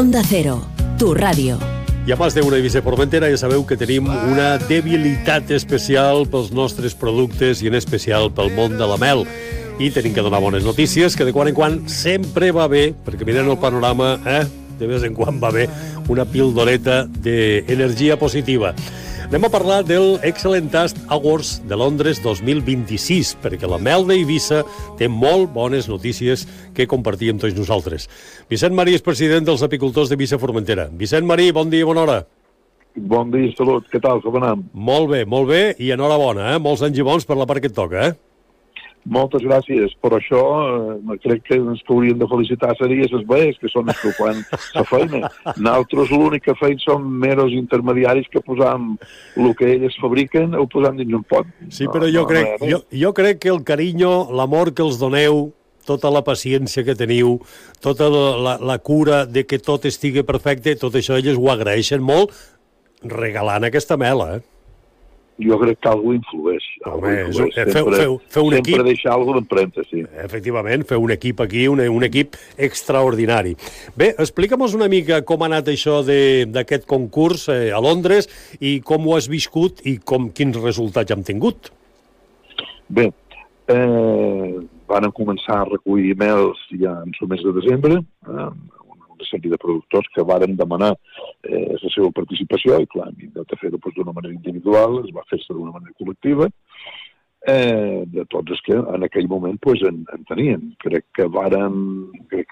Onda Cero, tu ràdio. I a Mas d'Euro i Formentera ja sabeu que tenim una debilitat especial pels nostres productes i en especial pel món de la mel. I tenim que donar bones notícies, que de quan en quan sempre va bé, perquè mirant el panorama, de vegades en quan va bé, una pildoreta d'energia positiva. Anem a parlar del Excellent Taste Awards de Londres 2026, perquè la mel d'Eivissa té molt bones notícies que compartir amb tots nosaltres. Vicent Marí és president dels apicultors d'Eivissa Formentera. Vicent Marí, bon dia i bona hora. Bon dia, salut. Què tal? Com anem? Molt bé, i enhorabona, molts anys i bons per la part que et toca, Moltes gràcies. Per això crec que ens que hauríem de felicitar seria les vees, que són els que fan la feina. Nosaltres l'únic que feim són meros intermediaris que posam el que elles fabriquen, ho posam dins un pot. Sí, però jo crec que el carinyo, l'amor que els doneu, tota la paciència que teniu, tota la cura de que tot estigui perfecte, tot això elles ho agraeixen molt regalant aquesta mela, Jo crec que algú influeix. Feu un equip... Sempre deixar alguna empremta, sí. Efectivament, feu un equip aquí, un equip extraordinari. Bé, explica'm-nos una mica com ha anat això d'aquest concurs a Londres i com ho has viscut i quins resultats hem tingut. Bé, van començar a recollir mels ja en el mes de desembre, una sèrie de productors que varen demanar la seva participació i, clar, hem de fer-ho d'una manera individual, es va fer-se d'una manera col·lectiva, de tots els que en aquell moment en tenien. Crec que varen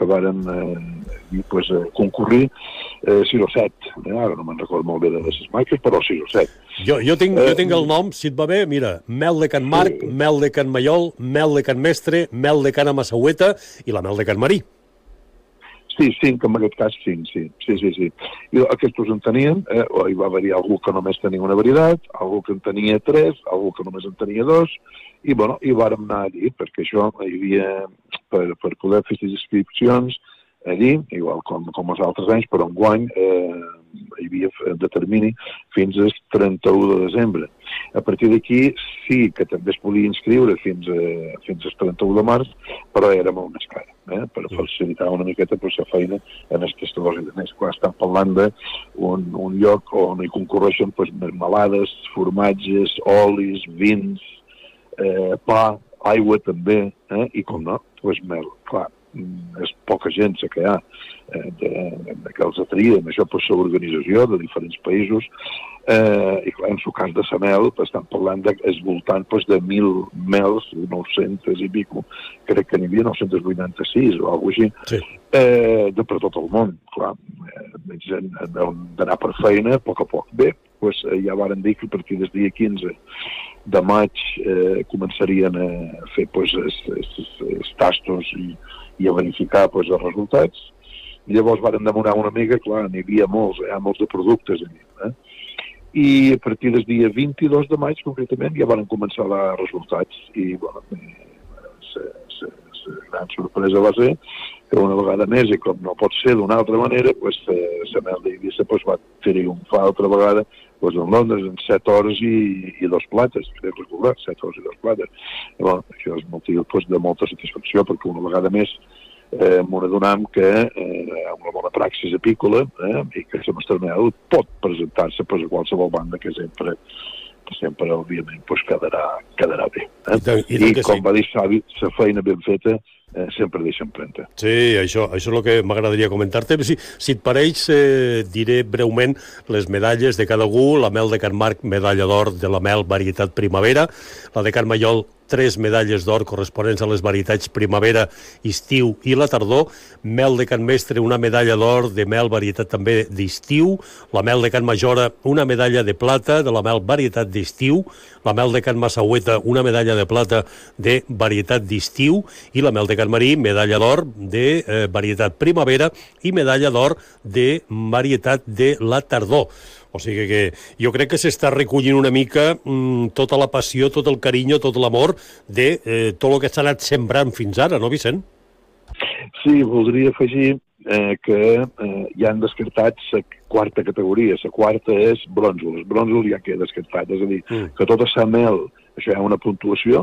concurrir 6 o 7. Ara no me'n recordo molt bé de les marques, però 6 o 7. Jo tinc el nom, si et va bé, mira, mel de Can Marc, mel de Can Maiol, mel de Can Mestre, mel de Can Amassahueta i la mel de Can Marí. Sí, 5, en aquest cas 5, sí. I aquests en tenien, hi va haver algú que només tenia una varietat, algú que en tenia 3, algú que només en tenia 2, i vàrem anar allí, perquè això hi havia, per poder fer les inscripcions allí, igual com els altres anys, però enguany hi havia de termini fins al 31 de desembre. A partir d'aquí sí que també es podia inscriure fins al 31 de març, però era molt més cara, per facilitar una miqueta la feina en els testadors i demés. Quan estan parlant d'un lloc on hi concorreixen melades, formatges, olis, vins, pa, aigua també, i com no, mel, clar. És poca gent que hi ha que els atrien, això per l'organització de diferents països, i clar, en el cas de la mel estan parlant al voltant de 1.000 mels, 900 i pico, crec que n'hi havia 986 o alguna cosa així, de per tot el món, clar, gent d'anar per feina a poc. Bé, ja varen dir que a partir del dia 15 de maig començarien a fer els tastos i a verificar els resultats. Llavors varen demorar una mica, clar, n'hi havia molts de productes allà. I a partir del dia 22 de maig, concretament, ja varen començar els resultats. I, la gran sorpresa va ser que una vegada més, i com no pot ser d'una altra manera, la mel d'Eivissa va triomfar altra vegada en Londres en 7 hores i 2 plates, crec recordar, 7 hores i 2 plates. Això és motiu de molta satisfacció, perquè una vegada més m'ho adonam que una bona praxis apícola i que la nostra mel pot presentar-se a qualsevol banda que sempre òbviament, quedarà bé. I com va dir Xavi, la feina ben feta sempre deixa empremta. Sí, això és el que m'agradaria comentar-te. Si et pareix, diré breument les medalles de cada algú. La mel de Can Marc, medalla d'or de la mel varietat primavera. La de Can Maiol, 3 medalles d'or corresponents a les varietats primavera, estiu i la tardor. Mel de Can Mestre, una medalla d'or de mel varietat també d'estiu. La mel de Can Majora, una medalla de plata de la mel varietat d'estiu. La mel de Can Massahueta, una medalla de plata de varietat d'estiu. I la mel de Can Marí, medalla d'or de varietat primavera i medalla d'or de varietat de la tardor. O sigui que jo crec que s'està recollint una mica tota la passió, tot el carinyo, tot l'amor de tot el que s'ha anat sembrant fins ara, no, Vicent? Sí, voldria afegir que ja han descartat la quarta categoria. La quarta és brònzol. El brònzol ja queda descartat. És a dir, que tota la mel, això hi ha una puntuació,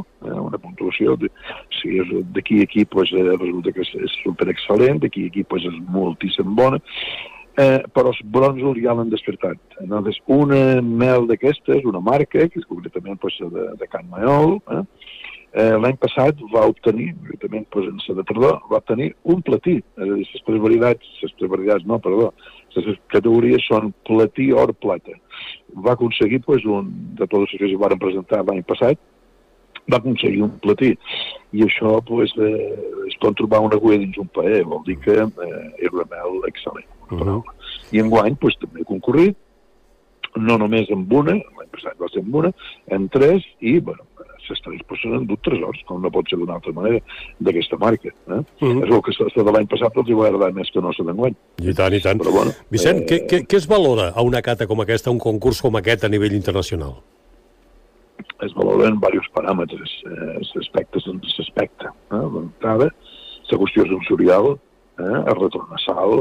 si és d'aquí a aquí resulta que és superexcel·lent, d'aquí a aquí és moltíssim bona, però els bronzos ja l'han despertat. Llavors, una mel d'aquestes, una marca, que és concretament pues, de Can Maiol, l'any passat va obtenir, concretament pues, en la de tardor, va obtenir un platí. És a dir, les tres varietats, les categories són platí, or, plata. Va aconseguir, pues, de totes les que es van presentar l'any passat, va aconseguir un platí. I això, pues, es pot trobar una agulla dins un paer, vol dir que és una mel excel·lent. I enguany, pues, també he concorrit, no només amb una, l'any passat va ser amb una, en tres, i, bueno, les tres pues, s'han endut tresors, com no pot ser d'una altra manera, d'aquesta marca. És el que de l'any passat els hi va agradar més que no se d'enguany. I tant, i tant. Però, bueno, Vicent, què es valora a una cata com aquesta, un concurs com aquest a nivell internacional? Es valoren diversos paràmetres, s'aspecte. D'entrada, la qüestió sensorial, el retorn nasal,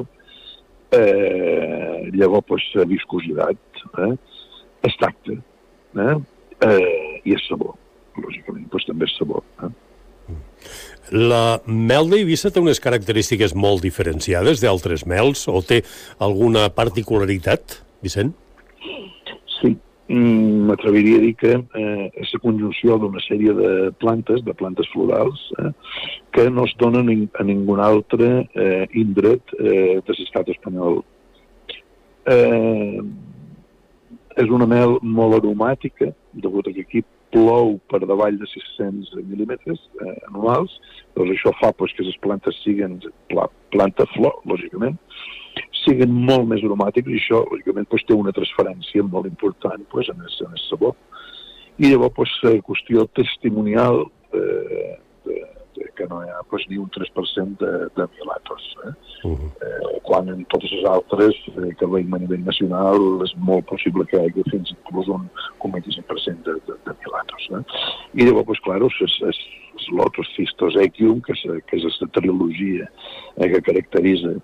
llavors pues, la viscositat, el tacte, i el sabor. Lògicament, doncs també és sabor. La mel d'Eivissa té unes característiques molt diferenciades d'altres mels o té alguna particularitat, Vicent? Sí, m'atreviria a dir que és la conjunció d'una sèrie de plantes florals, que no es donen a ningun altre indret de l'estat espanyol. És una mel molt aromàtica, degut a que aquí plou per davall de 600 mil·límetres anuals, doncs això fa pues, que les plantes siguin planta-flor, lògicament, siguin molt més aromàtics i això, lògicament, pues, té una transferència molt important pues, en el sabor. I llavors, pues, qüestió testimonial que no hi ha pues, ni un 3% de mielatos. Quan en totes les altres que veiem a nivell nacional és molt possible que hi hagi fins inclús un 25% de mielatos. I llavors, pues, clar, els lotus cistos equium, que és la trilogia que caracteritza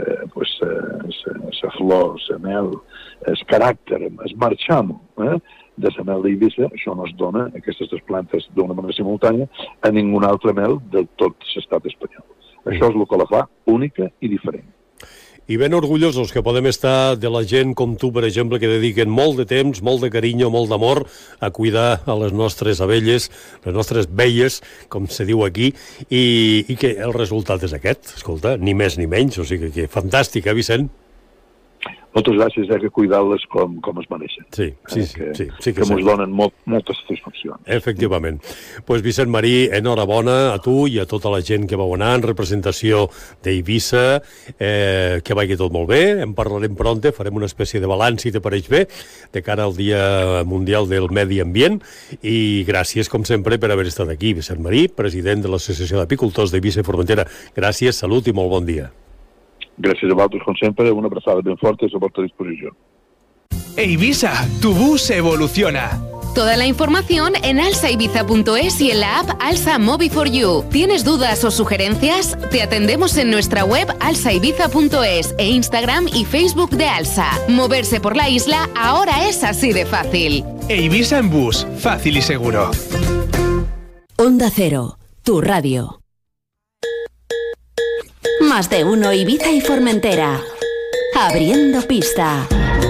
la flor, la mel, el caràcter, el marxamo, de la mel d'Eivissa, això no es dona, aquestes tres plantes, d'una manera simultània, a ningun altre mel de tot l'estat espanyol. Això és el que la fa única i diferent. I ben orgullosos que podem estar de la gent com tu, per exemple, que dediquen molt de temps, molt de carinyo, molt d'amor a cuidar a les nostres abelles, les nostres velles, com se diu aquí, i que el resultat és aquest, escolta, ni més ni menys, o sigui que fantàstic, Vicent? Moltes gràcies, que cuidar-les com es mereixen. Sí, que ens donen moltes satisfaccions. Efectivament. Pues Vicent Marí, enhorabona a tu i a tota la gent que vau anar en representació d'Eivissa, que vagi tot molt bé, en parlarem pronte, farem una espècie de balanç, si te pareix bé, de cara al Dia Mundial del Medi Ambient, i gràcies, com sempre, per haver estat aquí. Vicent Marí, president de l'Associació d'Apicultors d'Eivissa i Formentera. Gràcies, salut i molt bon dia. Gracias a vosotros, con siempre, una abrazada bien fuerte a vuestra disposición. Eivissa, tu bus evoluciona. Toda la información en alsaibiza.es y en la app Alsa Mobi4You. ¿Tienes dudas o sugerencias? Te atendemos en nuestra web alsaibiza.es e Instagram y Facebook de Alsa. Moverse por la isla ahora es así de fácil. Eivissa en bus, fácil y seguro. Onda Cero, tu radio. Más de uno Ibiza y Formentera. Abriendo pista.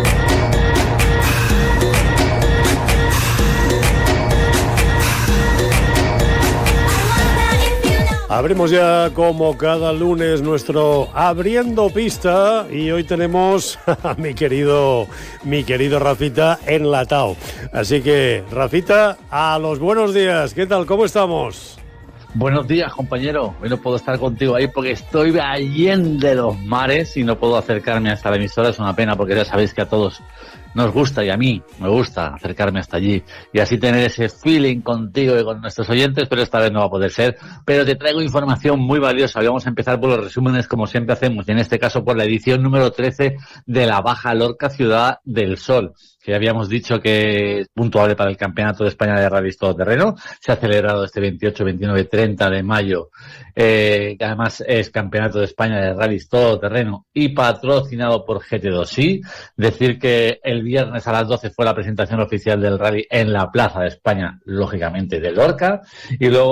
Abrimos ya como cada lunes nuestro Abriendo Pista y hoy tenemos a mi querido Rafita enlatado. Así que, Rafita, a los buenos días. ¿Qué tal? ¿Cómo estamos? Buenos días, compañero. Hoy no puedo estar contigo ahí porque estoy allende los mares y no puedo acercarme hasta la emisora. Es una pena porque ya sabéis que a todos nos gusta y a mí me gusta acercarme hasta allí y así tener ese feeling contigo y con nuestros oyentes, pero esta vez no va a poder ser. Pero te traigo información muy valiosa. Hoy vamos a empezar por los resúmenes como siempre hacemos y en este caso por la edición número 13 de la Baja Lorca Ciudad del Sol, que ya habíamos dicho que es puntuable para el Campeonato de España de Rallys Todoterreno. Se ha celebrado este 28, 29, 30 de mayo, que además es Campeonato de España de Rallys Todoterreno y patrocinado por GT2i. Decir que el viernes a las 12 fue la presentación oficial del rally en la Plaza de España, lógicamente de Lorca, y luego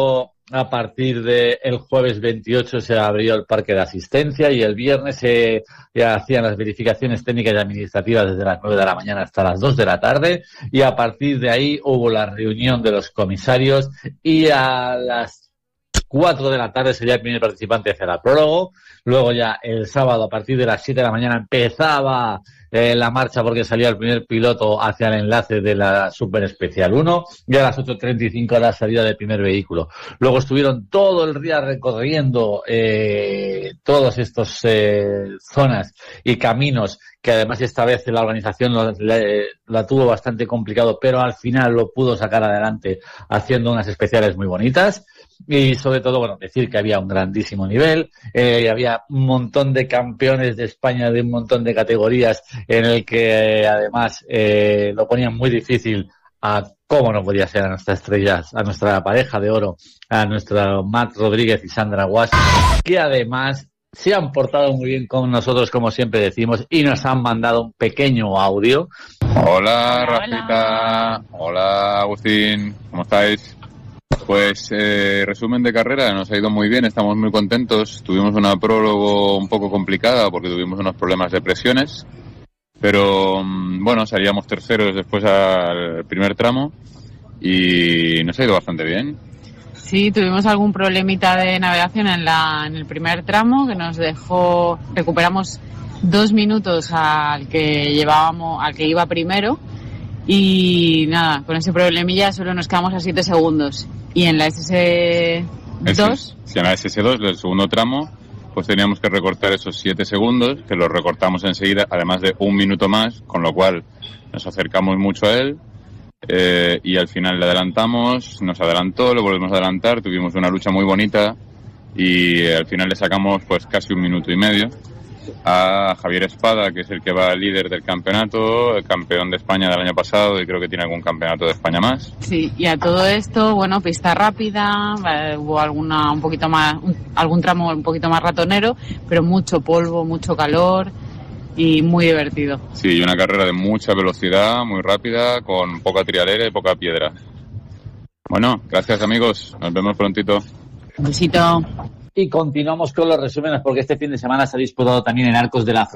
a partir del jueves 28 se abrió el parque de asistencia y el viernes se hacían las verificaciones técnicas y administrativas desde las 9 de la mañana hasta las 2 de la tarde y a partir de ahí hubo la reunión de los comisarios y a las 4 de la tarde sería el primer participante hacia el prólogo. Luego ya el sábado a partir de las 7 de la mañana empezaba la marcha porque salía el primer piloto hacia el enlace de la Super Especial 1 y a las 8:35 la salida del primer vehículo. Luego estuvieron todo el día recorriendo todas estas zonas y caminos que además esta vez la organización la tuvo bastante complicado, pero al final lo pudo sacar adelante haciendo unas especiales muy bonitas. Y sobre todo, bueno, decir que había un grandísimo nivel, había un montón de campeones de España de un montón de categorías en el que además lo ponían muy difícil a cómo no podía ser a nuestras estrellas, a nuestra pareja de oro, a nuestra Matt Rodríguez y Sandra Guas, que además se han portado muy bien con nosotros, como siempre decimos, y nos han mandado un pequeño audio. Hola, Rafita. Hola, Agustín. ¿Cómo estáis? Pues resumen de carrera, nos ha ido muy bien, estamos muy contentos. Tuvimos una prólogo un poco complicada porque tuvimos unos problemas de presiones, pero bueno, salíamos terceros después al primer tramo y nos ha ido bastante bien. Sí, tuvimos algún problemita de navegación en el primer tramo que nos dejó, recuperamos 2 minutos al que iba primero. Y nada, con ese problemilla solo nos quedamos a 7 segundos. Y en la SS2... Sí, en la SS2, el segundo tramo, pues teníamos que recortar esos 7 segundos, que los recortamos enseguida, además de 1 minuto más, con lo cual nos acercamos mucho a él. Y al final le adelantamos, nos adelantó, le volvimos a adelantar, tuvimos una lucha muy bonita y al final le sacamos pues casi 1 minuto y medio a Javier Espada, que es el que va líder del campeonato, el campeón de España del año pasado y creo que tiene algún campeonato de España más. Sí, y a todo esto, bueno, pista rápida, hubo algún tramo un poquito más ratonero, pero mucho polvo, mucho calor y muy divertido. Sí, y una carrera de mucha velocidad, muy rápida, con poca trialera y poca piedra. Bueno, gracias amigos, nos vemos prontito. Un besito. Y continuamos con los resúmenes porque este fin de semana se ha disputado también en Arcos de la